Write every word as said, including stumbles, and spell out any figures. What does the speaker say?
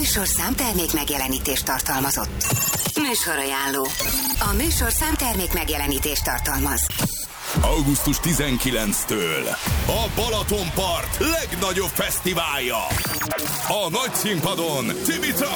műsorszám termék megjelenítést tartalmazott. Műsorajánló. A műsorszám termék megjelenítést tartalmaz. augusztus tizenkilencedikétől a Balatonpart legnagyobb fesztiválja. A nagy színpadon Cimica